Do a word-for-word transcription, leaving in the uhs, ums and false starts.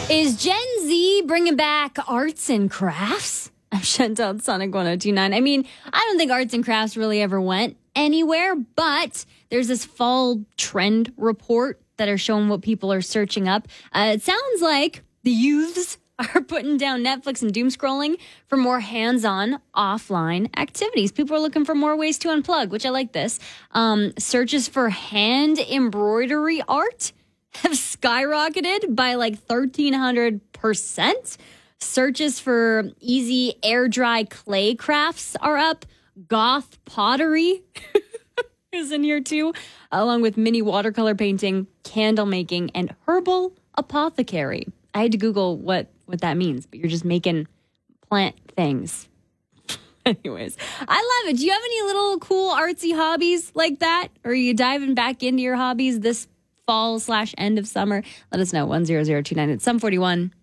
Is Gen Z bringing back arts and crafts? I'm Chantel at Sonic one oh two point nine. I mean, I don't think arts and crafts really ever went anywhere, but there's this fall trend report that are showing what people are searching up. Uh, it sounds like the youths are putting down Netflix and doom scrolling for more hands-on offline activities. People are looking for more ways to unplug, which I like this. Um, searches for hand embroidery art have skyrocketed by like thirteen hundred percent. Searches for easy air dry clay crafts are up. Goth pottery is in here too, along with mini watercolor painting, candle making, and herbal apothecary. I had to Google what, what that means, but you're just making plant things. Anyways, I love it. Do you have any little cool artsy hobbies like that? Or are you diving back into your hobbies this fall slash end of summer? Let us know. one zero zero two nine. It's Sum forty-one.